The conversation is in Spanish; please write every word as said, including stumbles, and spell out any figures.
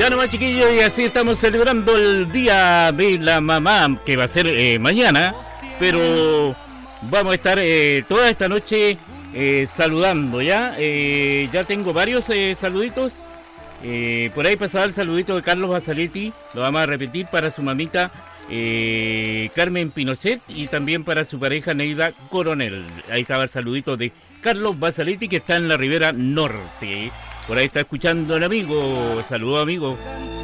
Ya nomás, chiquillos, y así estamos celebrando el Día de la Mamá, que va a ser eh, mañana, pero vamos a estar eh, toda esta noche eh, saludando, ¿ya? Eh, ya tengo varios eh, saluditos. Eh, por ahí pasaba el saludito de Carlos Basaletti, lo vamos a repetir para su mamita eh, Carmen Pinochet y también para su pareja Neida Coronel. Ahí estaba el saludito de Carlos Basaletti, que está en la Ribera Norte. Por ahí está escuchando el amigo. Saludos, amigo.